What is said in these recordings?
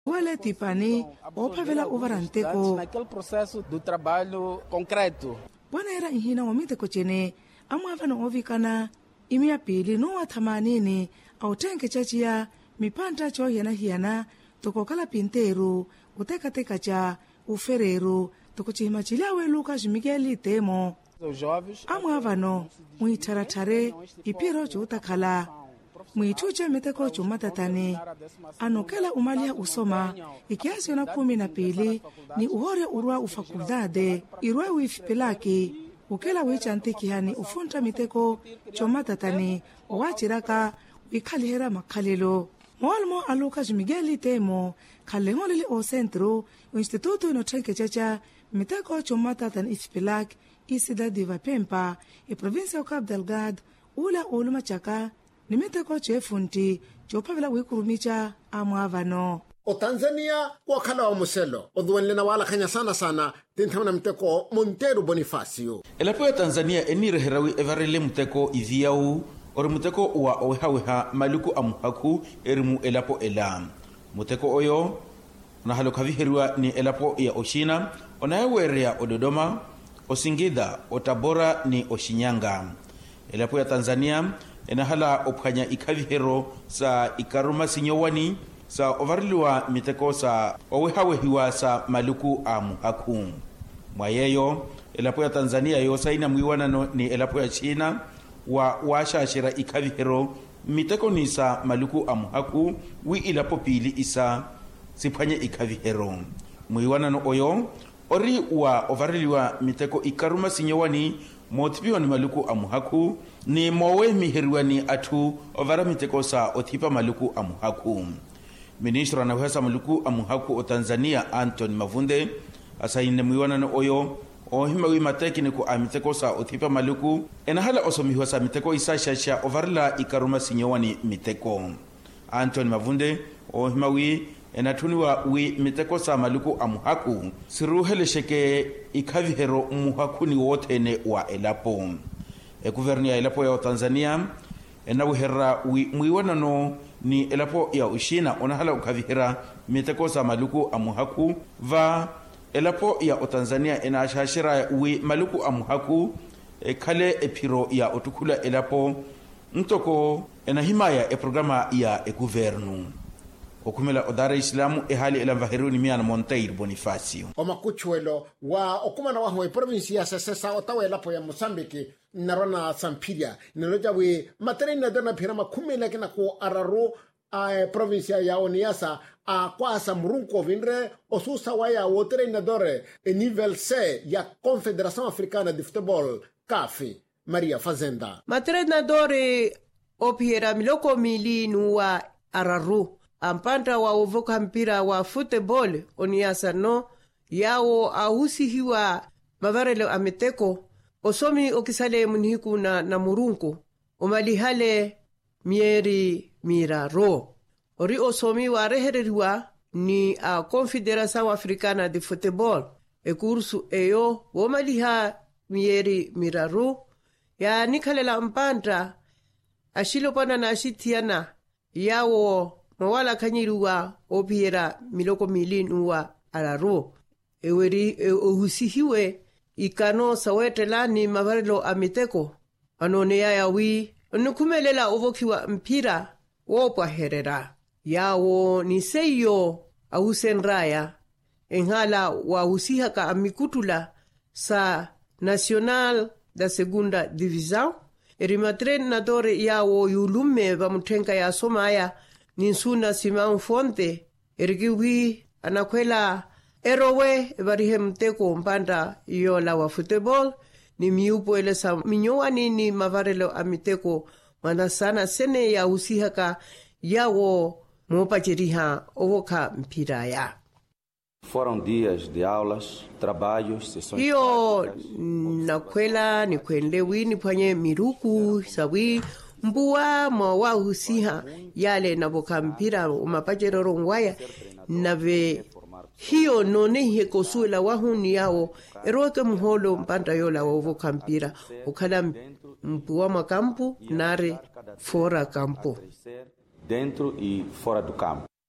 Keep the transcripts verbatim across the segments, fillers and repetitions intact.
Wale tipani ophavela uvaranteko naquele processo do trabalho concreto. Bwana era ihina wa miteko chene amwavana ovikana imia pili no wathamanini au tenke chachia mipanta cho yana hiana tokokala pinteru utekateka cha ufereru tokochima chilawe luka jimigeli temo amwavano muitharatare ipiro chutakhala muituche miteko chumatatani anokela umalia usoma ikiasi na kumi na pili ni uhore urwa ufakuldade irwe wifipilaki ukela wichantikihani ufunta miteko chumatatani wachiraka ikhalihera makhalilo Mwalmo aluka jimigeli temo khalengolili o centro o instituto inothenke chacha miteko chumatatan ifipilak isida diva pempa e provincia o Cabo Delgado ula uluma chaka nimiteko chefunti chophavela wikurumicha amwavano o Tanzania wakhala wa muselo odhuenlena wala khanya sana sana tinthamana miteko Monteiro Bonifacio elapo ya Tanzania enireherawi everele muteko iviau ori muteko wa owehaweha maluku amuhaku erimu elapo ela muteko oyo nahalokaviheriwa ni elapo ya Oshina onayewerea o Dodoma o Singida o Tabora ni o Shinyanga elapo ya Tanzania enahala ophanya ikavihero sa ikaruma sinyowani sa overliwa miteko sa owehawehiwa sa maluku amuhaku mwayeyo elapo ya Tanzania yo saina mwiwana no, ni elapo ya China wa washashira ikavihero miteko nisa maluku amuhaku wi ilapo pili isa siphanye ikavihero mwiwanano oyo ori wa ovariliwa miteko ikaruma sinyowani motipiwa ni maluku amuhaku ni mowe miheriwani atu ovara miteko sa othipa maluku amuhaku ministro anaweza maluku amuhaku o Tanzania Anthony Mavunde asaine mwiwanano oyo ohima wi mateki ni ku amiteko sa othipa maluku enahala osomiwa sa miteko isashasha ovarla ikaruma sinyowani miteko Anthony Mavunde ohima wi enatuniwa wi miteko sa maluku amuhaku siruhelesheke ikavihero muhaku ni wotene wa elapo e guvernia elapo ya Tanzania enawihera wi mwiwanano ni elapo ya Ushina onahala ukavihera miteko sa maluku amuhaku va elapo ya o Tanzania enashashira wi maluku amuhaku e kale epiro ya otukula elapo mtoko enahimaya e programa ya e guvernu okumela odara islamu e hali elamvaheruni miana Monteiro Bonifacio o makuchuelo wa okumana wa hoi provincia sesa otawe elapo ya Mozambique narona Sampiria niloja wi materina dona pirama kumela kina ko araro a provincia ya Oniasa a kwasa murunko vinre osusa waya o treinadore e nivel C ya Confederação Africana de Futebol C A F Maria Fazenda matrenadore opiera miloko mili nuwa araru ampanta wa uvoka mpira wa football Oniasa no yao ahusihiwa mavarele ameteko osomi okisale munihiku na, na murunko omalihale mieri miraro ori osomi wa rehereriwa ni a Confederação Africana de Futebol e kursu eyo womaliha mieri miraro ya nikalela mpanta ashilo pana na ashitiana yawo mawala kanyiruwa opiera miloko milinuwa araro eweri e, ohusihiwe ikano sawetelani mavarelo amiteko anone ya wi nukumelela uvokiwa mpira wopwa herera yawo ni seyo ausenraya enhala wa usihaka amikutula sa Nacional da Segunda Divisão erimatrenadore yawo yulume bamutenka ya Somaya ninsuna Simão Fonte erikiwi anakwela erowe barihe mteko mpanda yola wa football ni miupo ele sa minyowani ni mavarelo amiteko manasana sene ya usihaka yawo mopacheriha owoka mpiraya. Foram dias de aulas, trabalhos, sessões. Hiyo nakwela ni kwenlewi ni panye miruku sawi mbuwa mwa usiha yale naboka mpira umapachero ngwaya nave hiyo none hekosuela wahuni yao eroke mholo mpanda yola wovoka mpira ukala mpuwa makampu nare fora campo dentro e fora do campo.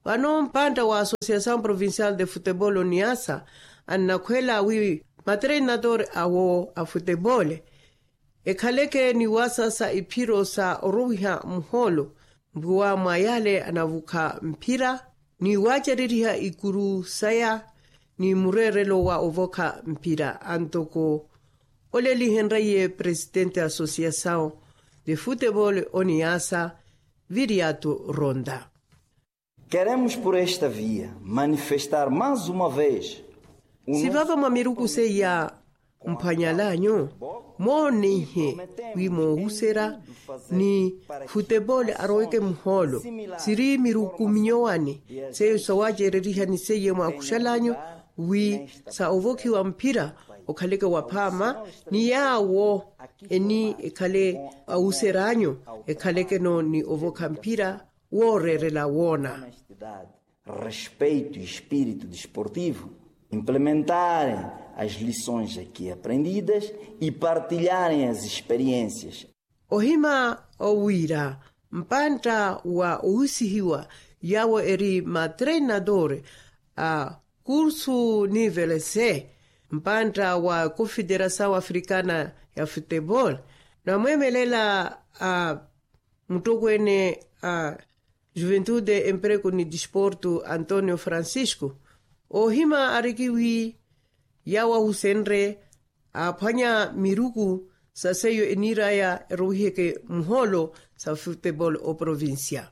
Pano mpanda wa Associação Provincial de Futebol Niassa anakwela wi matreinador awo a futebol ekhaleke ni wasa sa ipiro sa oruha mholo mbuwa mayale anavuka mpira ni wajaririha ikuru saya ni murerelo wa ovoka mpira antoko oleli henraye presidente Associação de Futebol Niassa Viriato Ronda. Queremos por esta via manifestar mais uma vez sivava mamiruku se ya mpanyalanyo mo nihe wimo usera ni futebol aroike mholo siri miruku minyoani se sawajereriha ni seye mwa kushalanyo wi sa ovoki wa mpira okhaleke wapama ni yawo eni ekhale auseranyo ekhaleke no ni ovoka mpira worerela wona. Respeito e espírito desportivo, implementarem as lições aqui aprendidas e partilharem as experiências. Ohima owira mpanta wa uhusihiwa yawo eri matreinador a curso nível C mpanta wa Confederação Africana ya Futebol na mwemelela a mtokwene a Juventude Emprego ni Desporto Antônio Francisco ohima arikiwi yawa husenre apanya miruku sa seyo eniraya ruheke mholo sa futebol o província.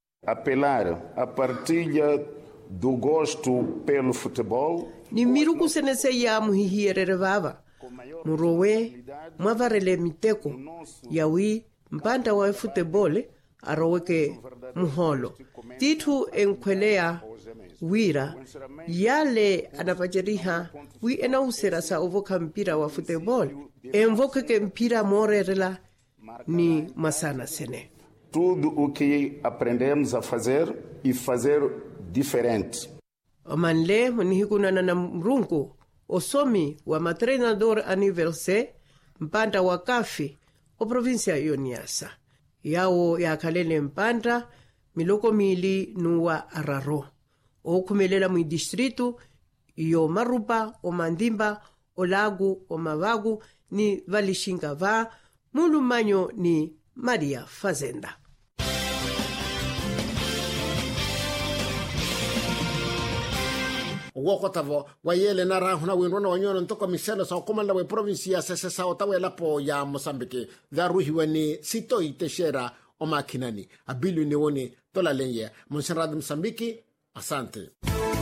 Apelar a partilha do gosto pelo futebol ni miruku senese ya muhihiererevava murowe mwavarele miteko yawi mpanda wa futebol aroweke muholo titu enkwelea wira yale anapajeriha wi enausera sa ovoka mpira wa futebol envokeke mpira morerela ni masana sene. Tudo o que aprendemos a fazer e fazer diferente. Omanle munihikunana na mrungu osomi wa matreinador a nível C mpanda wa kafi o província ya Niassa yawo yakhalele mpanda miloko mili nuwa araro o kumelela mu distrito yo Marupa o Mandimba o Lago o Mavagu ni Valishinga va mulumanyo ni Maria Fazenda. wokotavo wayele na rahuna winrona wanyono ntoko miselo sa komanda we provincia sese sa otawela po ya Mozambique dharuhi wani sito iteshera o makinani abilu ni woni tola lenye Monserrat Mozambique. Asante.